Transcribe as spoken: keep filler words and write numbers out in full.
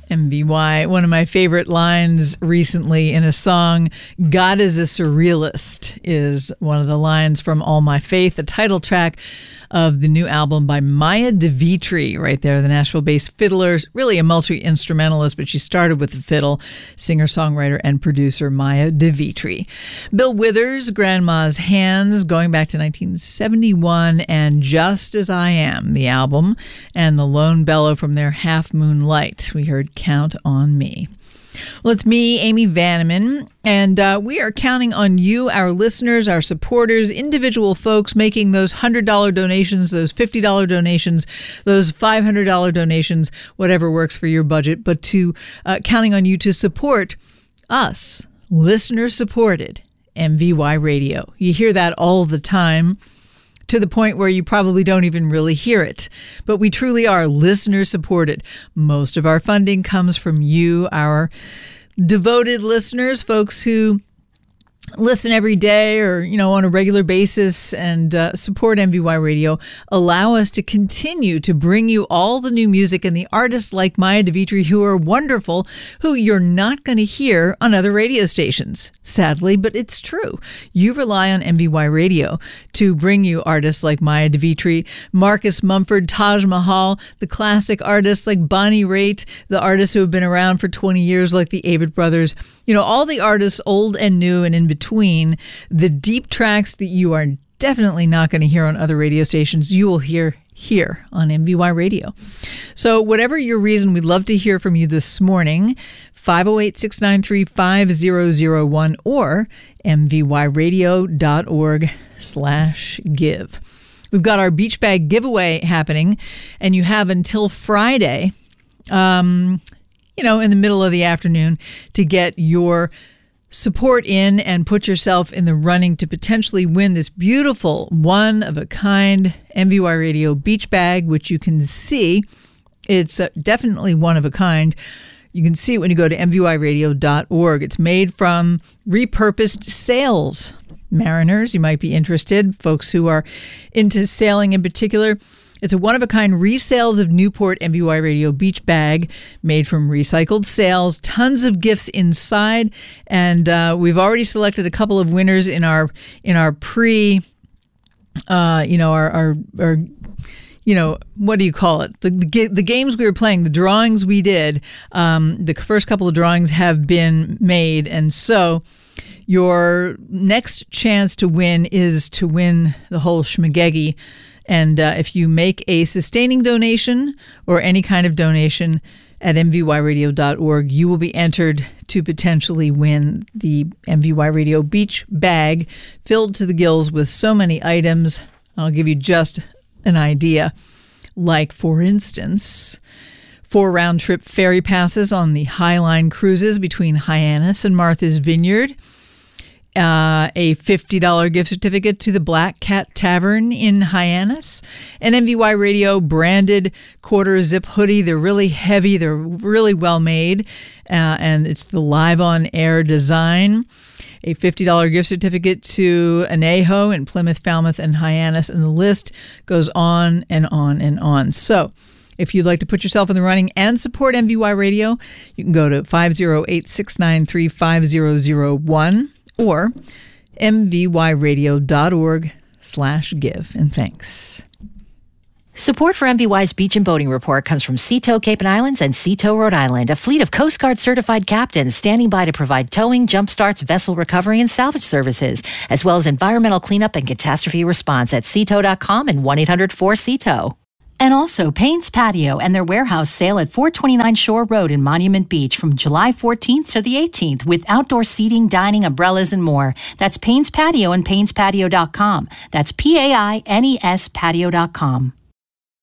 M V Y. One of my favorite lines recently in a song, God is a Surrealist, is one of the lines from All My Faith, the title track of the new album by Maya DeVitri, right there, the Nashville-based fiddler, really a multi-instrumentalist, but she started with the fiddle, singer-songwriter and producer Maya DeVitri. Bill Withers, Grandma's Hands, going back to nineteen seventy-one, and Just As I Am, the album, and the Lone Bellow from their Half Moon Light. We heard Count on Me. Well, it's me, Amy Vanneman, and uh, we are counting on you, our listeners, our supporters, individual folks making those one hundred dollars donations, those fifty dollars donations, those five hundred dollars donations, whatever works for your budget, but to uh, counting on you to support us, listener-supported M V Y Radio. You hear that all the time, to the point where you probably don't even really hear it. But we truly are listener-supported. Most of our funding comes from you, our devoted listeners, folks who listen every day or, you know, on a regular basis and uh, support M V Y Radio, allow us to continue to bring you all the new music and the artists like Maya DeVitri, who are wonderful, who you're not going to hear on other radio stations, sadly, but it's true. You rely on M V Y Radio to bring you artists like Maya DeVitri, Marcus Mumford, Taj Mahal, the classic artists like Bonnie Raitt, the artists who have been around for twenty years like the Avett Brothers, you know, all the artists old and new and in between, the deep tracks that you are definitely not going to hear on other radio stations, you will hear here on M V Y Radio. So whatever your reason, we'd love to hear from you this morning, five oh eight, six nine three, five oh oh one or m v y radio dot org slash give. We've got our beach bag giveaway happening, and you have until Friday, um, you know, in the middle of the afternoon to get your support in and put yourself in the running to potentially win this beautiful one-of-a-kind M V Y Radio beach bag, which you can see. It's uh, definitely one of a kind. You can see it when you go to m v y radio dot org. It's made from repurposed sails. Mariners, you might be interested, folks who are into sailing in particular. It's a one-of-a-kind resales of Newport M V Y Radio beach bag made from recycled sails, tons of gifts inside, and uh, we've already selected a couple of winners in our in our pre, uh, you know, our, our our you know, what do you call it? The the, the games we were playing, the drawings we did. Um, the first couple of drawings have been made, and so your next chance to win is to win the whole schmagegi. And uh, if you make a sustaining donation or any kind of donation at m v y radio dot org, you will be entered to potentially win the M V Y Radio beach bag filled to the gills with so many items. I'll give you just an idea. Like, for instance, four round-trip ferry passes on the Highline cruises between Hyannis and Martha's Vineyard. Uh, a fifty dollars gift certificate to the Black Cat Tavern in Hyannis, an M V Y Radio branded quarter zip hoodie. They're really heavy. They're really well made, uh, and it's the Live on Air design. A fifty dollars gift certificate to Anejo in Plymouth, Falmouth, and Hyannis, and the list goes on and on and on. So if you'd like to put yourself in the running and support M V Y Radio, you can go to five oh eight, six nine three, five oh oh one. or m v y radio dot org slash give. And thanks. Support for M V Y's Beach and Boating Report comes from Seatow Cape and Islands and Seatow, Rhode Island, a fleet of Coast Guard certified captains standing by to provide towing, jump starts, vessel recovery, and salvage services, as well as environmental cleanup and catastrophe response at seatow dot com and one eight hundred four seatow. And also Payne's Patio and their warehouse sale at four twenty-nine Shore Road in Monument Beach from July fourteenth to the eighteenth with outdoor seating, dining, umbrellas, and more. That's Payne's Patio and paynes patio dot com. That's P A I N E S patio dot com.